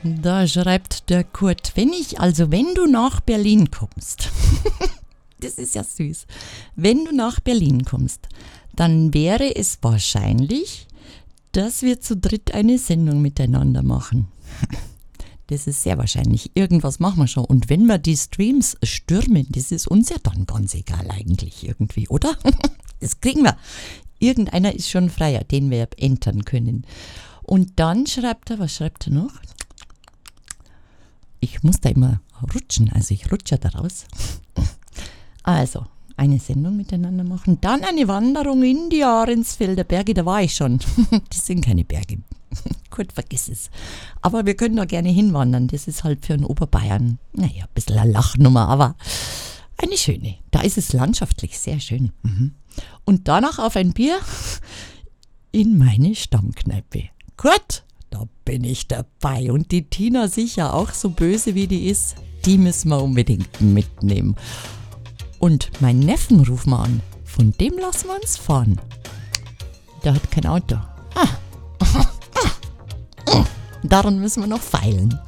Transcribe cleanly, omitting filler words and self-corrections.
Da schreibt der Kurt, wenn du nach Berlin kommst, das ist ja süß, wenn du nach Berlin kommst, dann wäre es wahrscheinlich, dass wir zu dritt eine Sendung miteinander machen. Das ist sehr wahrscheinlich. Irgendwas machen wir schon. Und wenn wir die Streams stürmen, das ist uns ja dann ganz egal eigentlich irgendwie, oder? Das kriegen wir. Irgendeiner ist schon freier, den wir entern können. Und dann schreibt er, was schreibt er noch? Ich muss da immer rutschen, also ich rutsche da raus. Also, eine Sendung miteinander machen, dann eine Wanderung in die Ahrensfelder Berge, da war ich schon. Das sind keine Berge. Gut, vergiss es. Aber wir können da gerne hinwandern, das ist halt für einen Oberbayern, naja, ein bisschen eine Lachnummer, aber eine schöne. Da ist es landschaftlich sehr schön. Und danach auf ein Bier in meine Stammkneipe. Gut, da bin ich dabei. Und die Tina sicher auch, so böse wie die ist, die müssen wir unbedingt mitnehmen. Und meinen Neffen rufen wir an. Von dem lassen wir uns fahren. Der hat kein Auto. Daran müssen wir noch feilen.